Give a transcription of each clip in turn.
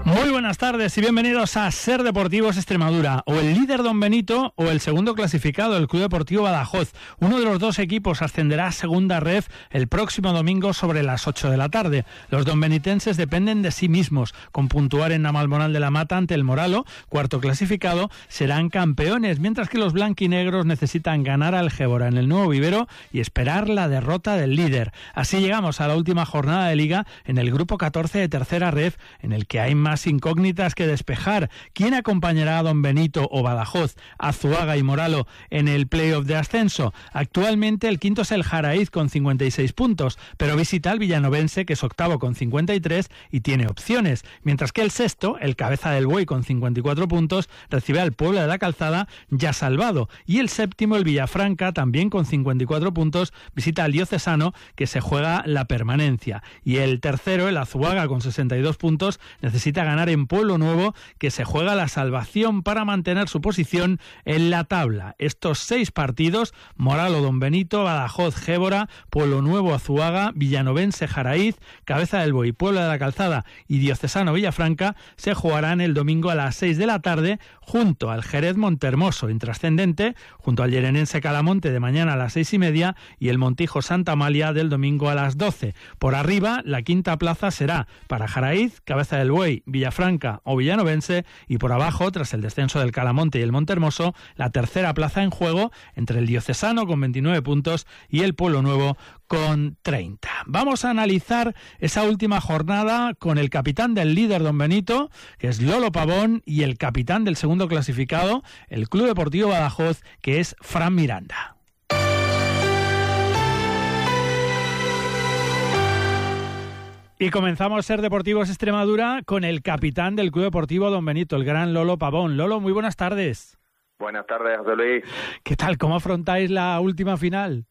Muy buenas tardes y bienvenidos a Ser Deportivos Extremadura. O el líder Don Benito o el segundo clasificado, el Club Deportivo Badajoz. Uno de los dos equipos ascenderá a Segunda Ref el próximo domingo sobre las 8 de la tarde. Los donbenitenses dependen de sí mismos. Con puntuar en Navalmoral de la Mata ante el Moralo, cuarto clasificado, serán campeones, mientras que los blanquinegros necesitan ganar al Gébora en el Nuevo Vivero y esperar la derrota del líder. Así llegamos a la última jornada de Liga en el grupo 14 de Tercera Ref, en el que hay más incógnitas que despejar. ¿Quién acompañará a Don Benito o Badajoz, Azuaga y Moralo en el playoff de ascenso? Actualmente el quinto es el Jaraíz con 56 puntos, pero visita al Villanovense, que es octavo con 53 y tiene opciones, mientras que el sexto, el Cabeza del Buey con 54 puntos, recibe al Puebla de la Calzada ya salvado, y el séptimo, el Villafranca, también con 54 puntos, visita al Diocesano, que se juega la permanencia, y el tercero, el Azuaga con 62 puntos, necesita ganar en Pueblo Nuevo, que se juega la salvación para mantener su posición en la tabla. Estos 6 partidos, Moralo, Don Benito, Badajoz, Gébora, Pueblo Nuevo, Azuaga, Villanovense, Jaraíz, Cabeza del Buey, Puebla de la Calzada y Diocesano, Villafranca, se jugarán el domingo a las 6 de la tarde junto al Jerez Montermoso, intrascendente, junto al Llerenense Calamonte de mañana a las 6:30 y el Montijo Santa Amalia del domingo a las 12. Por arriba, la quinta plaza será para Jaraíz, Cabeza del Buey, Villafranca o Villanovense, y por abajo, tras el descenso del Calamonte y el Montermoso, la tercera plaza en juego entre el Diocesano con 29 puntos y el Pueblo Nuevo con 30. Vamos a analizar esa última jornada con el capitán del líder Don Benito, que es Lolo Pavón, y el capitán del segundo clasificado, el Club Deportivo Badajoz, que es Fran Miranda. Y comenzamos Ser Deportivos Extremadura con el capitán del Club Deportivo Don Benito, el gran Lolo Pavón. Lolo, muy buenas tardes. Buenas tardes, José Luis. ¿Qué tal? ¿Cómo afrontáis la última final?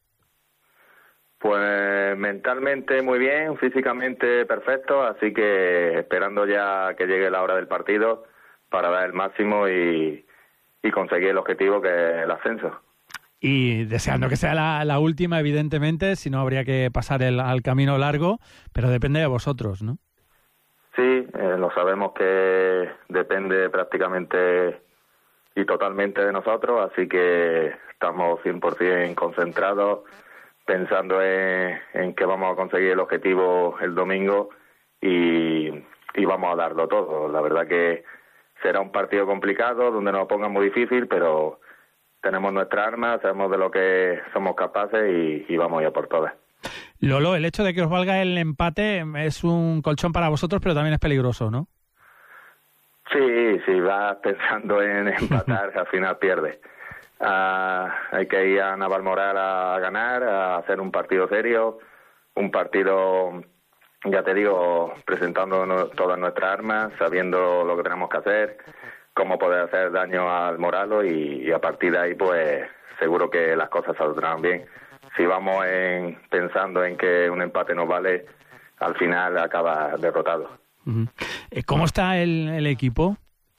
Pues mentalmente muy bien, físicamente perfecto, así que esperando ya que llegue la hora del partido para dar el máximo y conseguir el objetivo, que es el ascenso. Y deseando que sea la última, evidentemente, si no habría que pasar al camino largo, pero depende de vosotros, ¿no? Sí, lo sabemos que depende prácticamente y totalmente de nosotros, así que estamos 100% concentrados, pensando en que vamos a conseguir el objetivo el domingo y vamos a darlo todo. La verdad que será un partido complicado, donde nos pongan muy difícil, pero tenemos nuestra arma, sabemos de lo que somos capaces y vamos a ir por todas. Lolo, el hecho de que os valga el empate es un colchón para vosotros, pero también es peligroso, ¿no? Sí, si vas pensando en empatar, al final pierdes. Hay que ir a Navalmoral a ganar, a hacer un partido serio, un partido, ya te digo, presentando todas nuestras armas, sabiendo lo que tenemos que hacer, cómo poder hacer daño al Moralo y a partir de ahí pues seguro que las cosas saldrán bien. Si vamos pensando en que un empate nos vale, al final acaba derrotado. ¿Cómo está el equipo?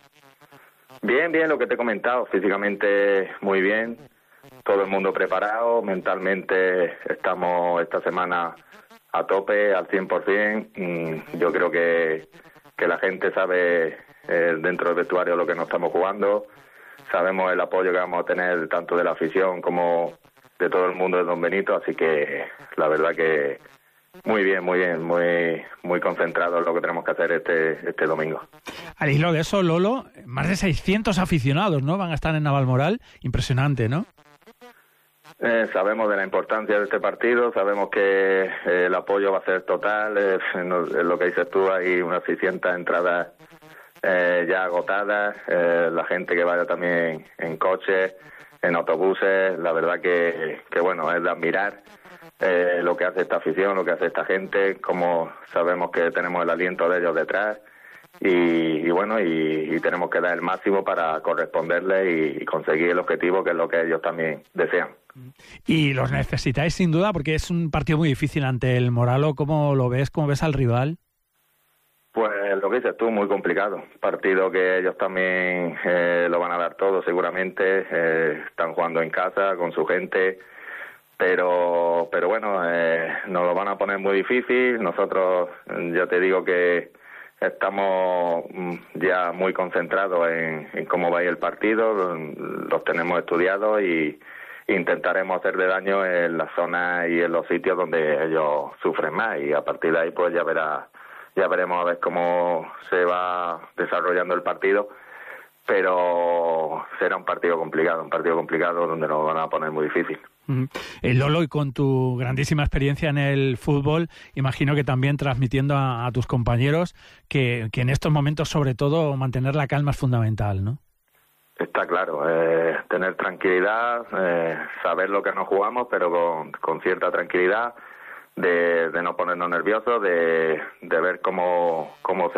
Bien, lo que te he comentado, físicamente muy bien, todo el mundo preparado, mentalmente estamos esta semana a tope, al 100%. Yo creo que la gente sabe dentro del vestuario lo que nos estamos jugando, sabemos el apoyo que vamos a tener tanto de la afición como de todo el mundo de Don Benito, así que la verdad que muy bien, muy concentrado en lo que tenemos que hacer este domingo. Al hilo de eso, Lolo, más de 600 aficionados, ¿no?, van a estar en Navalmoral. Impresionante, ¿no? Sabemos de la importancia de este partido, sabemos que el apoyo va a ser total. Lo que dices tú, hay unas 600 entradas ya agotadas, la gente que vaya también en coches, en autobuses. La verdad que bueno, es de admirar lo que hace esta afición, lo que hace esta gente, como sabemos que tenemos el aliento de ellos detrás y bueno, y tenemos que dar el máximo para corresponderles y conseguir el objetivo, que es lo que ellos también desean. Y los necesitáis sin duda, porque es un partido muy difícil ante el Moralo. ¿Cómo lo ves? ¿Cómo ves al rival? Pues lo que dices tú, muy complicado. Partido que ellos también lo van a dar todo seguramente. Están jugando en casa con su gente, pero bueno, nos lo van a poner muy difícil. Nosotros, ya te digo que estamos ya muy concentrados en cómo va a ir el partido, los tenemos estudiados y intentaremos hacerle daño en las zonas y en los sitios donde ellos sufren más, y a partir de ahí pues ya veremos a ver cómo se va desarrollando el partido, pero será un partido complicado donde nos van a poner muy difícil. Lolo, y con tu grandísima experiencia en el fútbol, imagino que también transmitiendo a tus compañeros que en estos momentos, sobre todo, mantener la calma es fundamental, ¿no? Está claro, tener tranquilidad, saber lo que nos jugamos, pero con cierta tranquilidad, de no ponernos nerviosos, de ver cómo se